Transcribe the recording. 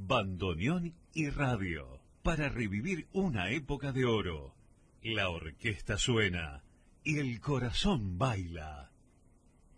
bandoneón y radio, para revivir una época de oro. La orquesta suena y el corazón baila.